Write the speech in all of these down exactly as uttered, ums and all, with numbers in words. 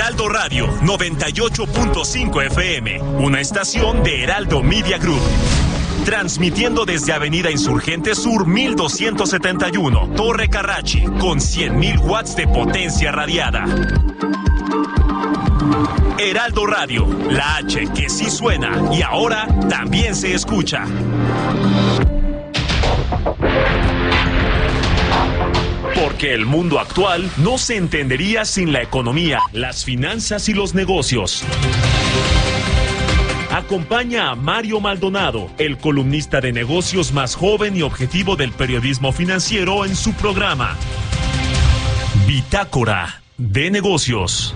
Heraldo Radio noventa y ocho punto cinco F M, una estación de Heraldo Media Group. Transmitiendo desde Avenida Insurgente Sur mil doscientos setenta y uno, Torre Carrachi, con cien mil watts de potencia radiada. Heraldo Radio, la H que sí suena y ahora también se escucha. Porque el mundo actual no se entendería sin la economía, las finanzas y los negocios. Acompaña a Mario Maldonado, el columnista de negocios más joven y objetivo del periodismo financiero, en su programa Bitácora de Negocios.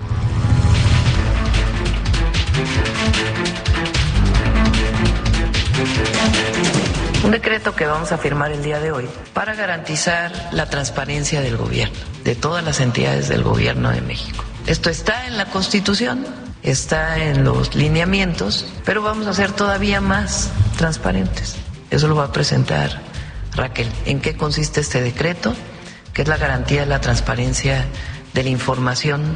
Un decreto que vamos a firmar el día de hoy para garantizar la transparencia del gobierno, de todas las entidades del gobierno de México. Esto está en la Constitución, está en los lineamientos, pero vamos a ser todavía más transparentes. Eso lo va a presentar Raquel. ¿En qué consiste este decreto? Que es la garantía de la transparencia de la información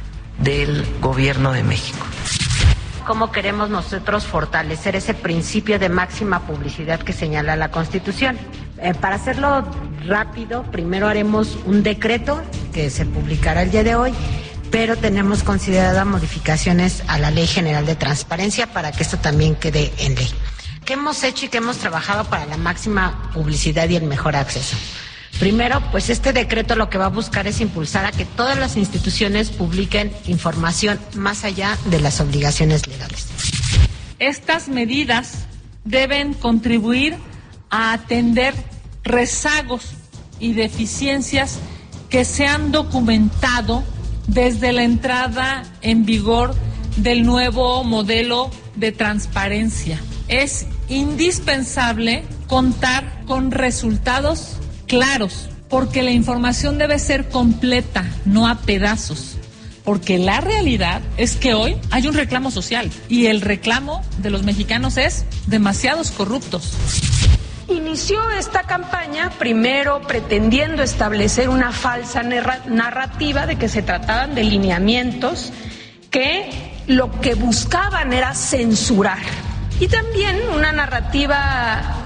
del gobierno de México. ¿Cómo queremos nosotros fortalecer ese principio de máxima publicidad que señala la Constitución? Eh, para hacerlo rápido, primero haremos un decreto que se publicará el día de hoy, pero tenemos consideradas modificaciones a la Ley General de Transparencia para que esto también quede en ley. ¿Qué hemos hecho y qué hemos trabajado para la máxima publicidad y el mejor acceso? Primero, pues este decreto lo que va a buscar es impulsar a que todas las instituciones publiquen información más allá de las obligaciones legales. Estas medidas deben contribuir a atender rezagos y deficiencias que se han documentado desde la entrada en vigor del nuevo modelo de transparencia. Es indispensable contar con resultados claros, porque la información debe ser completa, no a pedazos. Porque la realidad es que hoy hay un reclamo social y el reclamo de los mexicanos es demasiados corruptos. Inició esta campaña primero pretendiendo establecer una falsa narrativa de que se trataban de lineamientos que lo que buscaban era censurar. Y también una narrativa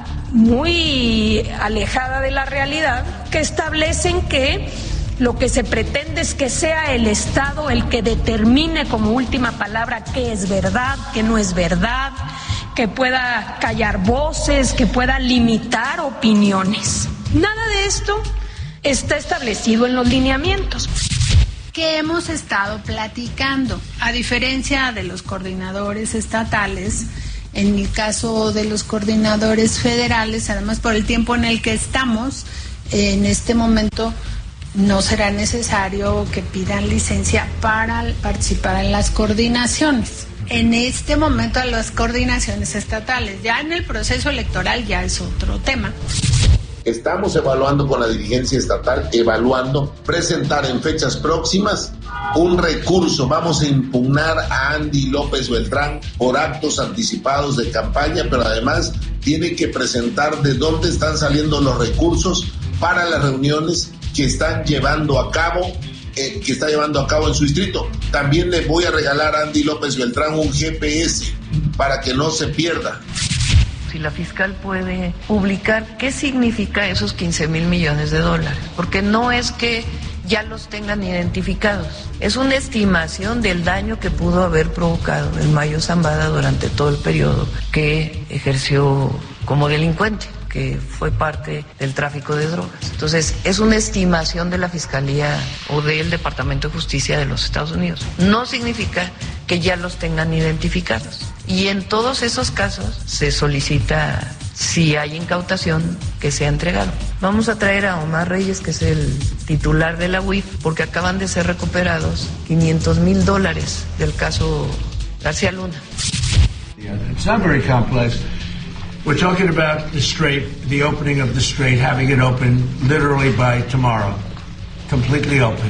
muy alejada de la realidad, que establecen que lo que se pretende es que sea el Estado el que determine como última palabra qué es verdad, qué no es verdad, que pueda callar voces, que pueda limitar opiniones. Nada de esto está establecido en los lineamientos. Que hemos estado platicando, a diferencia de los coordinadores estatales. En el caso de los coordinadores federales, además por el tiempo en el que estamos, en este momento no será necesario que pidan licencia para participar en las coordinaciones. En este momento a las coordinaciones estatales, ya en el proceso electoral ya es otro tema. Estamos evaluando con la dirigencia estatal, evaluando presentar en fechas próximas un recurso. Vamos a impugnar a Andy López Beltrán por actos anticipados de campaña, pero además tiene que presentar de dónde están saliendo los recursos para las reuniones que están llevando a cabo, eh, que está llevando a cabo en su distrito. También le voy a regalar a Andy López Beltrán un G P S para que no se pierda. Si la fiscal puede publicar qué significa esos quince mil millones de dólares, porque no es que ya los tengan identificados, es una estimación del daño que pudo haber provocado el Mayo Zambada durante todo el periodo que ejerció como delincuente, que fue parte del tráfico de drogas. Entonces, es una estimación de la Fiscalía o del Departamento de Justicia de los Estados Unidos. No significa que ya los tengan identificados. Y en todos esos casos se solicita, si hay incautación, que sea entregado. Vamos a traer a Omar Reyes, que es el titular de la U I F, porque acaban de ser recuperados quinientos mil dólares del caso García Luna. It's not very complex. We're talking about the strait, the opening of the strait, having it open literally by tomorrow, completely open.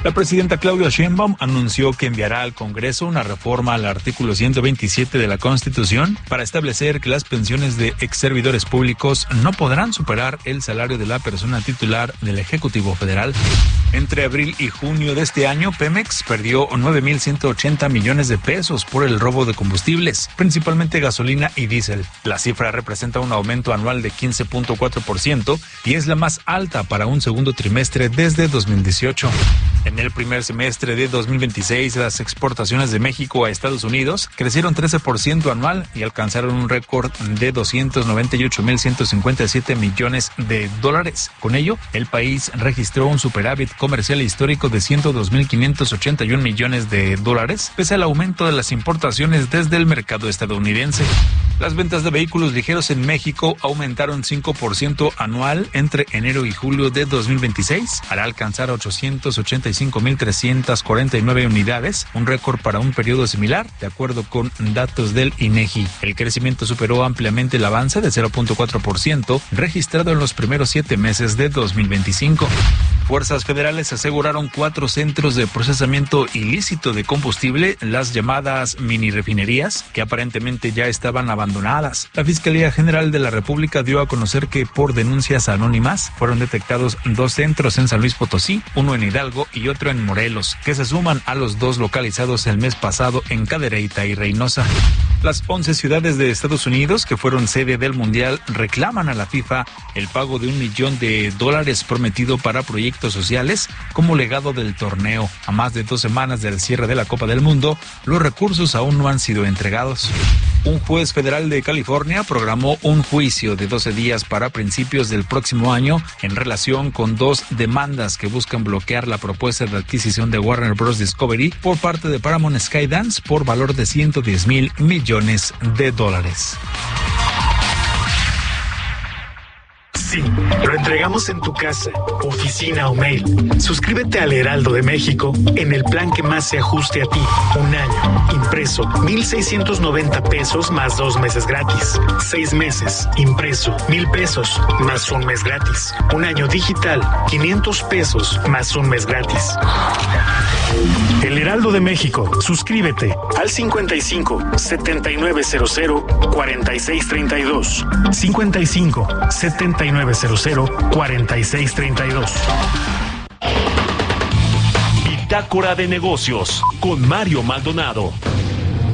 La presidenta Claudia Sheinbaum anunció que enviará al Congreso una reforma al artículo ciento veintisiete de la Constitución para establecer que las pensiones de exservidores públicos no podrán superar el salario de la persona titular del Ejecutivo Federal. Entre abril y junio de este año, Pemex perdió nueve mil ciento ochenta millones de pesos por el robo de combustibles, principalmente gasolina y diésel. La cifra representa un aumento anual de quince punto cuatro por ciento y es la más alta para un segundo trimestre desde dos mil dieciocho. En el primer semestre de dos mil veintiséis, las exportaciones de México a Estados Unidos crecieron trece por ciento anual y alcanzaron un récord de doscientos noventa y ocho mil ciento cincuenta y siete millones de dólares. Con ello, el país registró un superávit comercial histórico de ciento dos mil quinientos ochenta y un millones de dólares, pese al aumento de las importaciones desde el mercado estadounidense. Las ventas de vehículos ligeros en México aumentaron cinco por ciento anual entre enero y julio de dos mil veintiséis, al alcanzar ochocientos ochenta y cinco mil trescientas cuarenta y nueve unidades, un récord para un periodo similar, de acuerdo con datos del INEGI. El crecimiento superó ampliamente el avance de cero punto cuatro por ciento registrado en los primeros siete meses de dos mil veinticinco. Fuerzas federales aseguraron cuatro centros de procesamiento ilícito de combustible, las llamadas mini refinerías, que aparentemente ya estaban abandonadas. La Fiscalía General de la República dio a conocer que por denuncias anónimas fueron detectados dos centros en San Luis Potosí, uno en Hidalgo y otro en Morelos, que se suman a los dos localizados el mes pasado en Cadereyta y Reynosa. Las once ciudades de Estados Unidos que fueron sede del Mundial reclaman a la FIFA el pago de un millón de dólares prometido para proyectos sociales como legado del torneo. A más de dos semanas del cierre de la Copa del Mundo, los recursos aún no han sido entregados. Un juez federal de California programó un juicio de doce días para principios del próximo año en relación con dos demandas que buscan bloquear la propuesta de adquisición de Warner Bros. Discovery por parte de Paramount Skydance por valor de ciento diez mil millones de dólares. Sí, lo entregamos en tu casa, oficina o mail. Suscríbete al Heraldo de México en el plan que más se ajuste a ti. Un año, impreso, mil seiscientos noventa pesos más dos meses gratis. Seis meses, impreso, mil pesos más un mes gratis. Un año digital, quinientos pesos más un mes gratis. El Heraldo de México, suscríbete al cincuenta y cinco, setenta y nueve cero cero, cuarenta y seis treinta y dos. cincuenta y cinco, setenta y nueve cero cero, cuarenta y seis treinta y dos. Bitácora de negocios con Mario Maldonado.